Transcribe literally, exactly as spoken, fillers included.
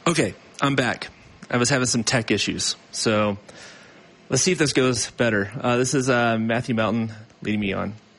Okay, I'm back. I was having some tech issues, so let's see if this goes better. Uh, this is uh, Matthew Melton leading me on.